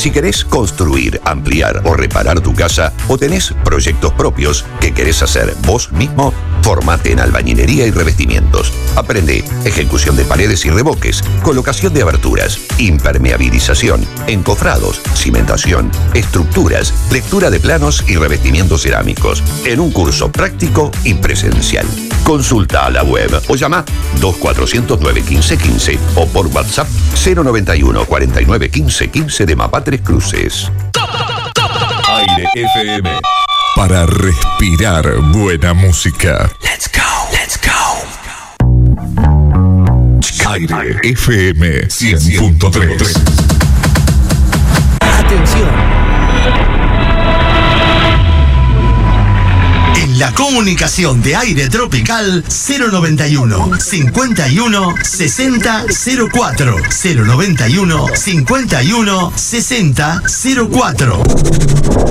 Si querés construir, ampliar o reparar tu casa o tenés proyectos propios que querés hacer vos mismo, formate en albañilería y revestimientos. Aprende ejecución de paredes y revoques, colocación de aberturas, impermeabilización, encofrados, cimentación, estructuras, lectura de planos y revestimientos cerámicos en un curso práctico y presencial. Consulta a la web o llama 2409-1515 o por WhatsApp 091 49 15 15 de Mapá Tres Cruces. Aire FM. Para respirar buena música. Let's go, let's go. Aire FM 100.3. Atención. En la comunicación de aire tropical 091 51 60 04 091 51 60 04.